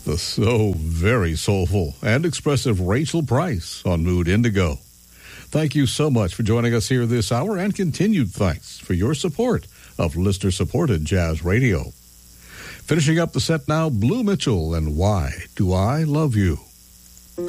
The so very soulful and expressive Rachel Price on Mood Indigo. Thank you so much for joining us here this hour, and continued thanks for your support of listener-supported jazz radio. Finishing up the set now, Blue Mitchell and Why Do I Love You?